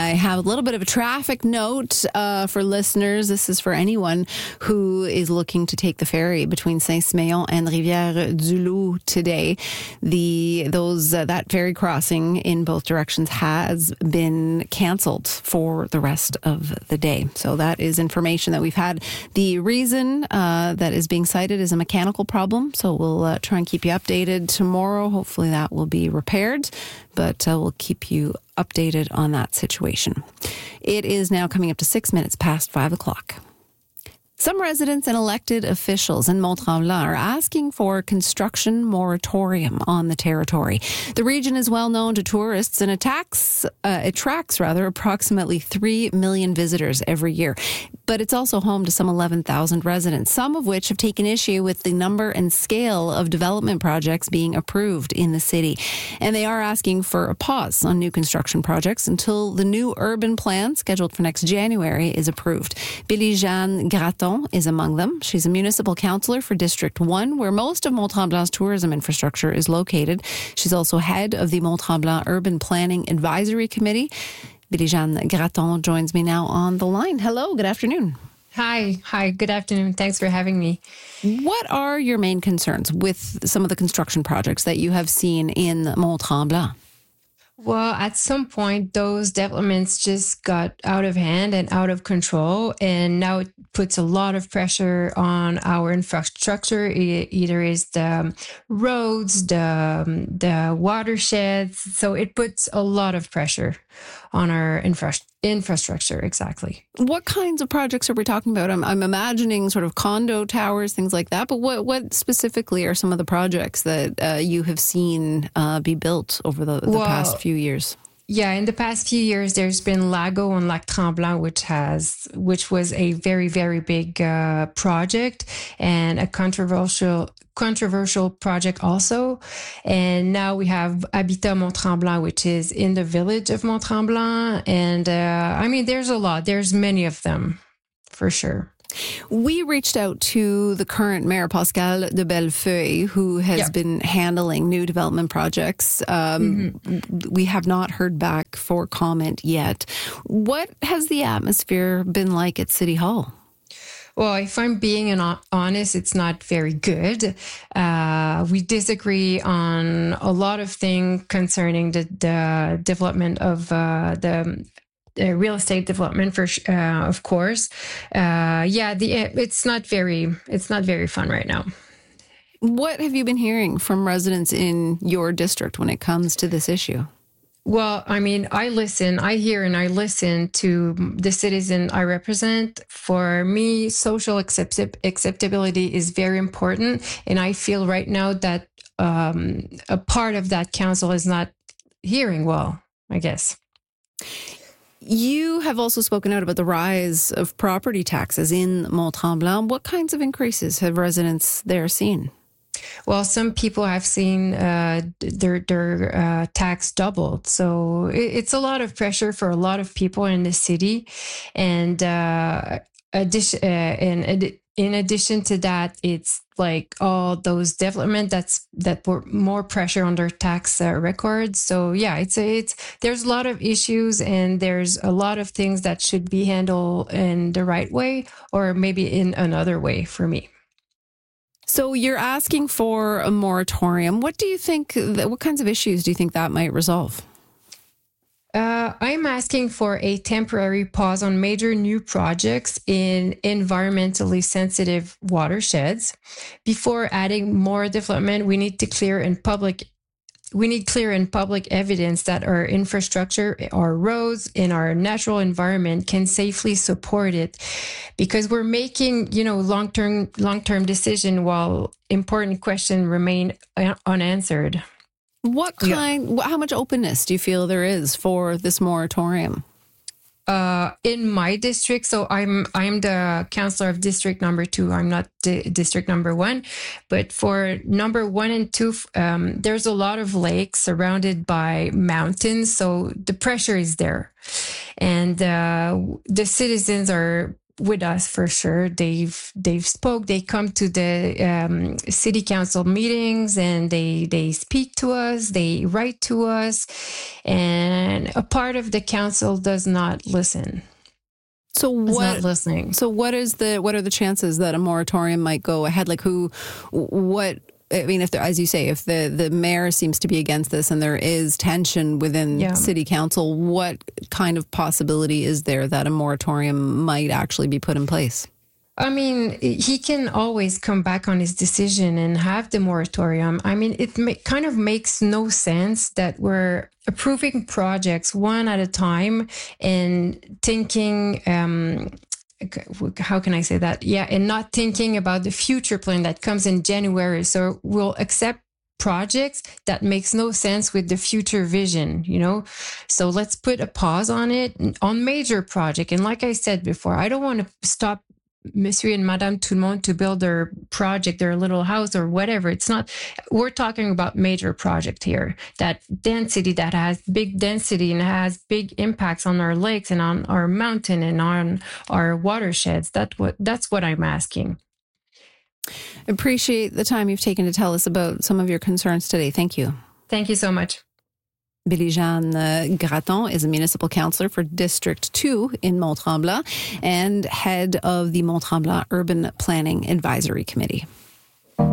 I have a little bit of a traffic note for listeners. This is for anyone who is looking to take the ferry between Saint-Siméon and Rivière-du-Loup today. That ferry crossing in both directions has been canceled for the rest of the day. So that is information that we've had. The reason that is being cited is a mechanical problem. So we'll try and keep you updated tomorrow. Hopefully that will be repaired, but we'll keep you updated on that situation. It is now coming up to 6 minutes past 5 o'clock. Some residents and elected officials in Mont-Tremblant are asking for a construction moratorium on the territory. The region is well known to tourists and attracts approximately 3 million visitors every year. But it's also home to some 11,000 residents, some of which have taken issue with the number and scale of development projects being approved in the city. And they are asking for a pause on new construction projects until the new urban plan scheduled for next January is approved. Billy-Jeanne Gratton is among them. She's a municipal councillor for District 1, where most of Mont-Tremblant's tourism infrastructure is located. She's also head of the Mont-Tremblant Urban Planning Advisory Committee. Billy-Jeanne Gratton joins me now on the line. Hello, good afternoon. Hi, good afternoon. Thanks for having me. What are your main concerns with some of the construction projects that you have seen in Mont-Tremblant? Well, at some point, those developments just got out of hand and out of control, and now it puts a lot of pressure on our infrastructure. Either is the roads, the watersheds. So it puts a lot of pressure on our infrastructure, exactly. What kinds of projects are we talking about? I'm imagining sort of condo towers, things like that, but what specifically are some of the projects that you have seen be built over the past few years? Yeah, in the past few years, there's been Lago on Lac Tremblant, which was a very, very big project and a controversial project also. And now we have Habitat Mont-Tremblant, which is in the village of Mont-Tremblant. And there's a lot. There's many of them, for sure. We reached out to the current mayor, Pascal de Bellefeuille, who has been handling new development projects. We have not heard back for comment yet. What has the atmosphere been like at City Hall? Well, if I'm being honest, it's not very good. We disagree on a lot of things concerning the development of the real estate development, of course. It's not very fun right now. What have you been hearing from residents in your district when it comes to this issue? Well, I hear and I listen to the citizen I represent. For me, social acceptability is very important. And I feel right now that a part of that council is not hearing well, I guess. You have also spoken out about the rise of property taxes in Mont-Tremblant. What kinds of increases have residents there seen? Well, some people have seen their tax doubled. So it's a lot of pressure for a lot of people in the city. And in addition to that, it's like all those development that put more pressure on their tax records. So yeah, there's a lot of issues and there's a lot of things that should be handled in the right way or maybe in another way for me. So you're asking for a moratorium. What kinds of issues do you think that might resolve? I'm asking for a temporary pause on major new projects in environmentally sensitive watersheds. Before adding more development, we need clear and public evidence that our infrastructure, our roads, and our natural environment can safely support it. Because we're making, long-term decision while important questions remain unanswered. How much openness do you feel there is for this moratorium? In my district, so I'm the councillor of district number 2. I'm not district number 1, but for number 1 and 2, there's a lot of lakes surrounded by mountains, so the pressure is there, and the citizens are with us for sure. They've spoke. They come to the city council meetings and they speak to us. They write to us, and a part of the council does not listen. So not listening. So what are the chances that a moratorium might go ahead? Like I mean, if as you say, if the mayor seems to be against this and there is tension within city council, what kind of possibility is there that a moratorium might actually be put in place? I mean, he can always come back on his decision and have the moratorium. I mean, it kind of makes no sense that we're approving projects one at a time and thinking, how can I say that? Yeah, and not thinking about the future plan that comes in January. So we'll accept projects that makes no sense with the future vision, So let's put a pause on it, on major project. And like I said before, I don't want to stop Monsieur and Madame Tout le Monde to build their project, their little house or whatever. It's not, we're talking about major project here, that density that has big density and has big impacts on our lakes and on our mountain and on our watersheds. That's what I'm asking. Appreciate the time you've taken to tell us about some of your concerns today. Thank you. Thank you so much. Billy-Jeanne Gratton is a municipal councillor for District 2 in Mont-Tremblant and head of the Mont-Tremblant Urban Planning Advisory Committee.